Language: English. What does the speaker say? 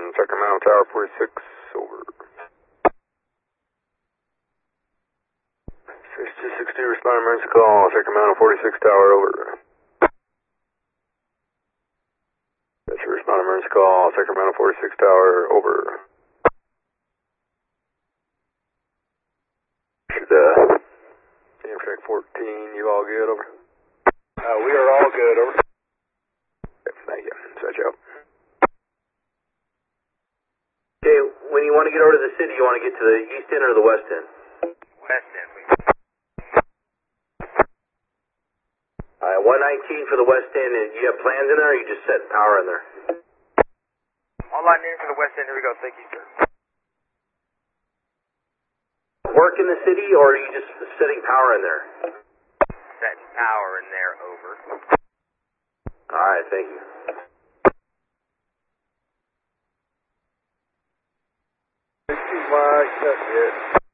Sacramento Tower 46, over. 6260, respond emergency call, Sacramento 46 Tower, over. That's your respond emergency call, Sacramento 46 Tower, over. Should, Amtrak 14, you all good, over? We are all good, over. Okay, thank you. Stretch out. Okay, when you want to get over to the city, you want to get to the east end or the west end? West end, please. Alright, 119 for the west end, and you have plans in there, or you just set power in there? All line in for the west end, here we go, thank you, sir. Work in the city, or are you just setting power in there? Setting power in there, over. Alright, thank you. Mike, that's it.